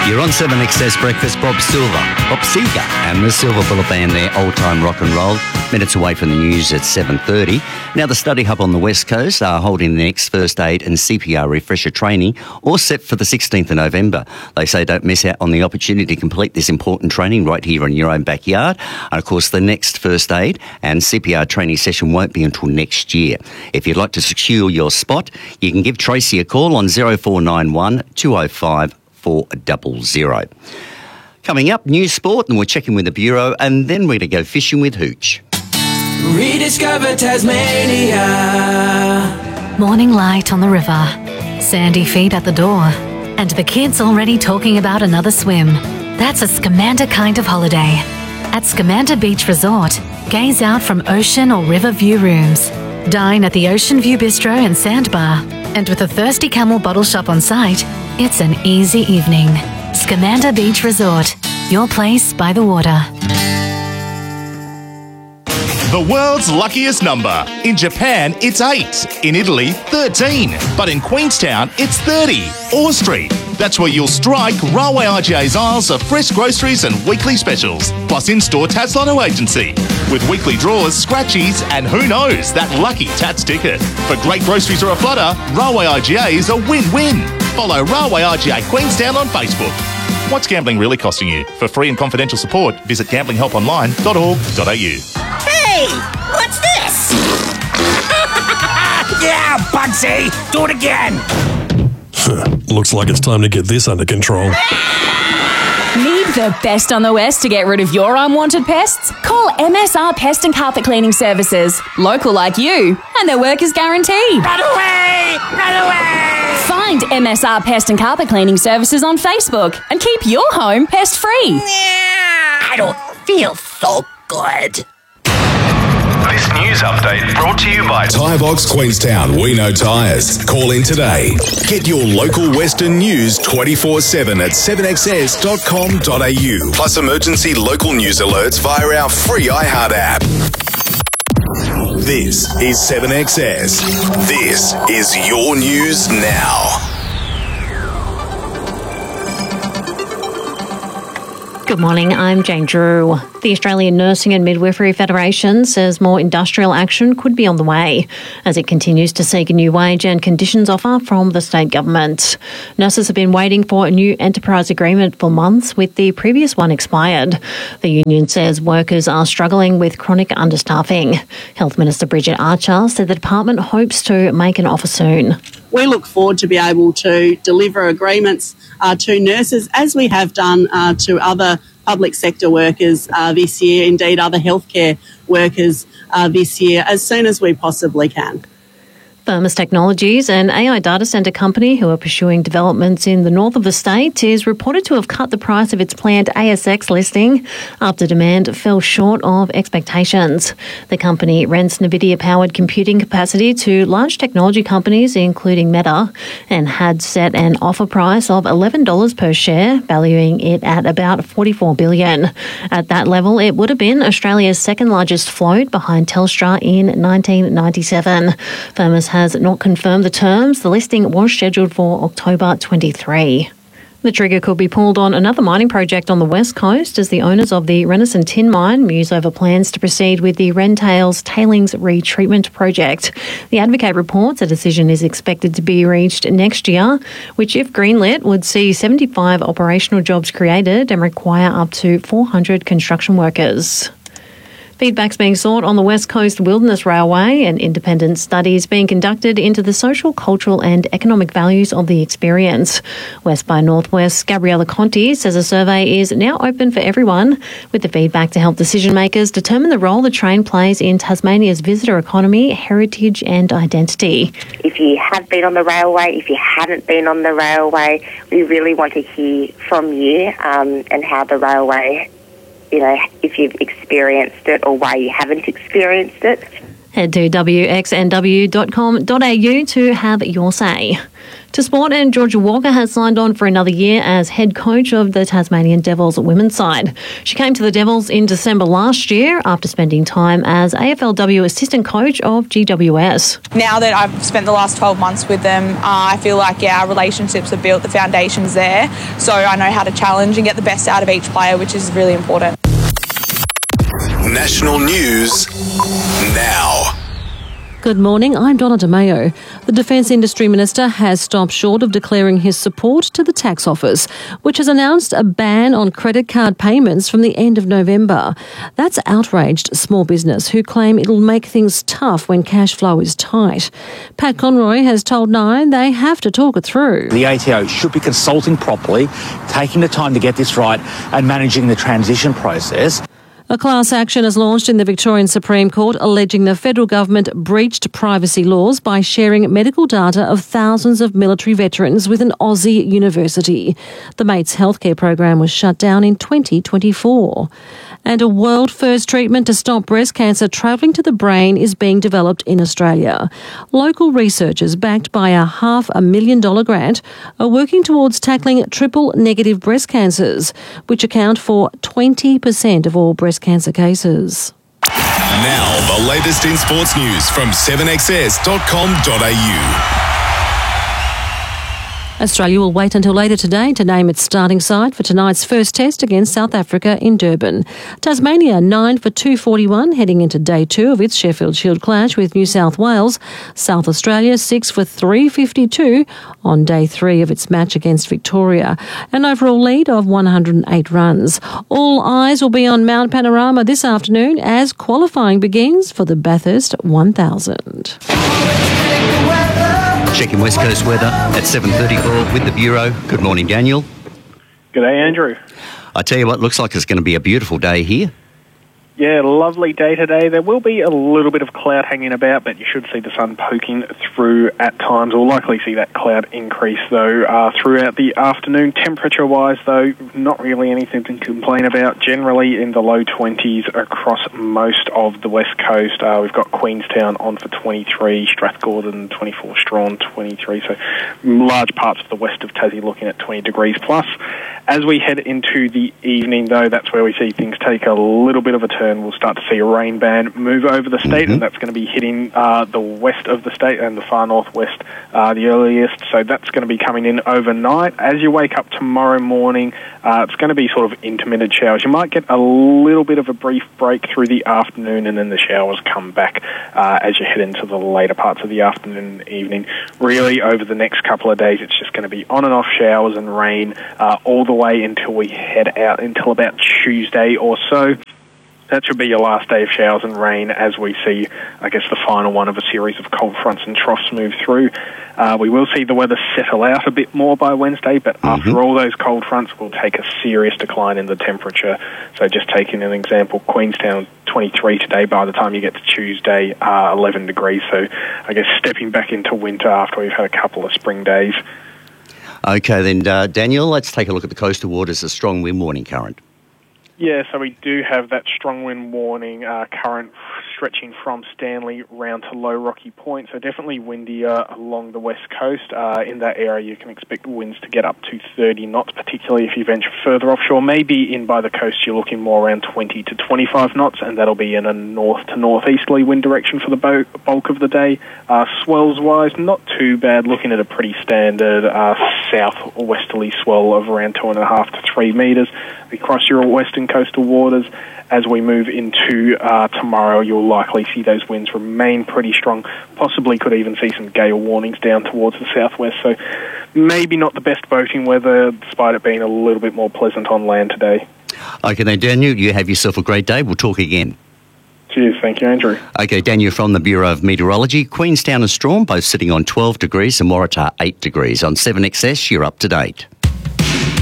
You're on 7XS Breakfast. Bob Seger and the Silver Bullet Band there, Old Time Rock and Roll. Minutes away from the news at 7:30. Now the Study Hub on the West Coast are holding the next first aid and CPR refresher training, all set for the 16th of November. They say don't miss out on the opportunity to complete this important training right here in your own backyard. And of course the next first aid and CPR training session won't be until next year. If you'd like to secure your spot, you can give Tracy a call on 0491 205 400. Coming up, news sport, and we're checking with the Bureau, and then we're going to go fishing with Hooch. Rediscover Tasmania. Morning light on the river, sandy feet at the door, and the kids already talking about another swim. That's a Scamander kind of holiday. At Scamander Beach Resort, gaze out from ocean or river view rooms. Dine at the Ocean View Bistro and Sandbar. And with a Thirsty Camel bottle shop on site, it's an easy evening. Scamander Beach Resort, your place by the water. The world's luckiest number. In Japan, it's 8. In Italy, 13. But in Queenstown, it's 30. Orr Street. That's where you'll strike Railway IGA's aisles of fresh groceries and weekly specials. Plus in-store Tats Lotto agency. With weekly draws, scratchies, and who knows, that lucky Tats ticket. For great groceries or a flutter, Railway IGA is a win-win. Follow Railway IGA Queenstown on Facebook. What's gambling really costing you? For free and confidential support, visit gamblinghelponline.org.au. Hey, what's this? Yeah, Bugsy, do it again. Looks like it's time to get this under control. Need the best on the West to get rid of your unwanted pests? Call MSR Pest and Carpet Cleaning Services. Local like you, and their work is guaranteed. Run away! Run away! Find MSR Pest and Carpet Cleaning Services on Facebook and keep your home pest-free. I don't feel so good. This news update brought to you by Tyre Box Queenstown. We know tyres. Call in today. Get your local Western news 24/7 at 7xs.com.au. Plus emergency local news alerts via our free iHeart app. This is 7XS. This is your news now. Good morning, I'm Jane Drew. The Australian Nursing and Midwifery Federation says more industrial action could be on the way as it continues to seek a new wage and conditions offer from the state government. Nurses have been waiting for a new enterprise agreement for months, with the previous one expired. The union says workers are struggling with chronic understaffing. Health Minister Bridget Archer said the department hopes to make an offer soon. We look forward to be able to deliver agreements to nurses, as we have done to other public sector workers this year, indeed other healthcare workers this year, as soon as we possibly can. Firmus Technologies, an AI data centre company who are pursuing developments in the north of the state, is reported to have cut the price of its planned ASX listing after demand fell short of expectations. The company rents NVIDIA-powered computing capacity to large technology companies, including Meta, and had set an offer price of $11 per share, valuing it at about $44 billion. At that level, it would have been Australia's second largest float, behind Telstra in 1997. Firmus has not confirmed the terms. The listing was scheduled for October 23. The trigger could be pulled on another mining project on the west coast as the owners of the Renison Tin Mine muse over plans to proceed with the Wrentails Tailings Retreatment Project. The Advocate reports a decision is expected to be reached next year, which, if greenlit, would see 75 operational jobs created and require up to 400 construction workers. Feedback's being sought on the West Coast Wilderness Railway, and independent studies being conducted into the social, cultural and economic values of the experience. West by Northwest's Gabriella Conti says a survey is now open for everyone, with the feedback to help decision makers determine the role the train plays in Tasmania's visitor economy, heritage and identity. If you have been on the railway, if you haven't been on the railway, we really want to hear from you and how the railway, if you've experienced it or why you haven't experienced it. Head to wxnw.com.au to have your say. To sport, and Georgia Walker has signed on for another year as head coach of the Tasmanian Devils women's side. She came to the Devils in December last year after spending time as AFLW assistant coach of GWS. Now that I've spent the last 12 months with them, I feel like, our relationships are built, the foundation's there, so I know how to challenge and get the best out of each player, which is really important. National news now. Good morning, I'm Donna DeMayo. The Defence Industry Minister has stopped short of declaring his support to the Tax Office, which has announced a ban on credit card payments from the end of November. That's outraged small business who claim it'll make things tough when cash flow is tight. Pat Conroy has told Nine they have to talk it through. The ATO should be consulting properly, taking the time to get this right and managing the transition process. A class action is launched in the Victorian Supreme Court alleging the federal government breached privacy laws by sharing medical data of thousands of military veterans with an Aussie university. The Mates healthcare program was shut down in 2024. And a world-first treatment to stop breast cancer travelling to the brain is being developed in Australia. Local researchers, backed by a $500,000 grant, are working towards tackling triple-negative breast cancers, which account for 20% of all breast cancer cases. Now, the latest in sports news from 7XS.com.au. Australia will wait until later today to name its starting side for tonight's first test against South Africa in Durban. Tasmania 9 for 241 heading into day 2 of its Sheffield Shield clash with New South Wales. South Australia 6 for 352 on day 3 of its match against Victoria. An overall lead of 108 runs. All eyes will be on Mount Panorama this afternoon as qualifying begins for the Bathurst 1000. Checking West Coast weather at 7:34 with the Bureau. Good morning, Daniel. Good day, Andrew. I tell you what, looks like it's going to be a beautiful day here. Yeah, lovely day today. There will be a little bit of cloud hanging about, but you should see the sun poking through at times. We'll likely see that cloud increase, though, throughout the afternoon. Temperature-wise, though, not really anything to complain about. Generally in the low 20s across most of the west coast. We've got Queenstown on for 23, Strathgordon 24, Strawn 23. So large parts of the west of Tassie looking at 20 degrees plus. As we head into the evening, though, that's where we see things take a little bit of a turn. We'll start to see a rain band move over the state, and that's going to be hitting the west of the state and the far northwest the earliest. So that's going to be coming in overnight. As you wake up tomorrow morning, it's going to be sort of intermittent showers. You might get a little bit of a brief break through the afternoon, and then the showers come back as you head into the later parts of the afternoon and evening. Really, over the next couple of days, it's just going to be on and off showers and rain all the way until we head out until about Tuesday or so. That should be your last day of showers and rain as we see, I guess, the final one of a series of cold fronts and troughs move through. We will see the weather settle out a bit more by Wednesday, but after all those cold fronts, we'll take a serious decline in the temperature. So just taking an example, Queenstown 23 today, by the time you get to Tuesday, 11 degrees. So I guess stepping back into winter after we've had a couple of spring days. Okay, then, Daniel, let's take a look at the coastal waters, a strong wind warning current. Yeah, so we do have that strong wind warning current stretching from Stanley round to Low Rocky Point, so definitely windier along the west coast. In that area, you can expect winds to get up to 30 knots, particularly if you venture further offshore. Maybe in by the coast, you're looking more around 20 to 25 knots, and that'll be in a north to northeasterly wind direction for the bulk of the day. Swells-wise, not too bad, looking at a pretty standard south-westerly swell of around 2.5 to 3 metres. Across your western coastal waters, as we move into tomorrow, you'll likely see those winds remain pretty strong. Possibly could even see some gale warnings down towards the southwest. So maybe not the best boating weather, despite it being a little bit more pleasant on land today. Okay, then, Daniel, you have yourself a great day. We'll talk again. Cheers. Thank you, Andrew. Okay, Daniel from the Bureau of Meteorology. Queenstown and Strawn both sitting on 12 degrees and Waratah 8 degrees. On 7XS, you're up to date.